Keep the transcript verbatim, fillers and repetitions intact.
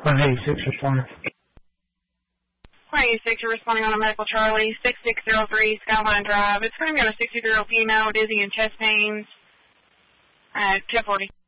one eighty-six responding. one eighty-six, you're responding on a medical Charlie, six six zero three Skyline Drive. It's going to be on a sixty-three-year-old female, dizzy and chest pains. Uh, ten forty.